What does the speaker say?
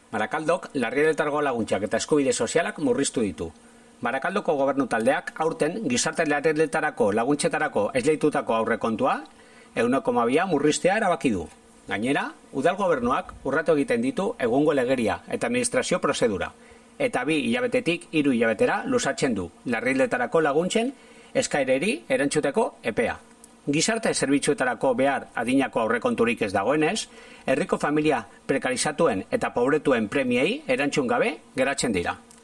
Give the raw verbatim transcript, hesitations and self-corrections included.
Barakaldok larrialdietako laguntzak eta eskubide sozialak murriztu ditu. Barakaldoko gobernu taldeak aurten gizarte larrialdietarako laguntzetarako esleitutako aurrekontua ehuneko hamabia murriztea erabaki du. Gainera, udal gobernuak urratu egiten ditu egungo legeria eta administrazio prozedura, eta bi hilabetetik hiru hilabetera luzatzen du larrialdietarako laguntzen eskaereri erantzuteko epea. Gizarte zerbitzuetarako behar adinako aurrekonturik ez dagoenez, herriko familia prekarizatuen eta pobretuen premiei erantzun gabe geratzen dira.